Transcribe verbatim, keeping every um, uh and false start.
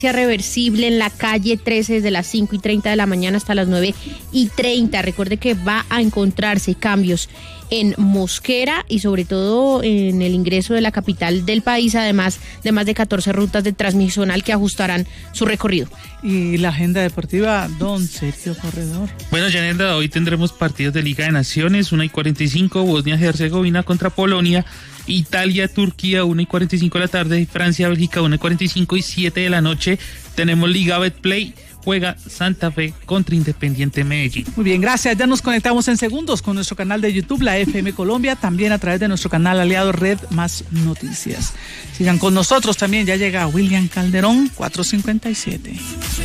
reversible en la calle trece desde las cinco y treinta de la mañana hasta las nueve y treinta. Recuerde que va a encontrarse cambios en Mosquera y sobre todo en el ingreso de la capital del país, además de más de catorce rutas de transmisional que ajustarán su recorrido. Y la agenda deportiva, don Sergio Corredor. Bueno, Yanelda, hoy tendremos partidos de Liga de Naciones, una y cuarenta y cinco, Bosnia-Herzegovina contra Polonia, Italia-Turquía, una y cuarenta y cinco de la tarde, Francia-Bélgica, una y cuarenta y cinco y siete de la noche. Tenemos Liga Betplay, juega Santa Fe contra Independiente Medellín. Muy bien, gracias. Ya nos conectamos en segundos con nuestro canal de YouTube, la F M Colombia, también a través de nuestro canal aliado Red Más Noticias. Sigan con nosotros también, ya llega William Calderón, cuatrocientos cincuenta y siete.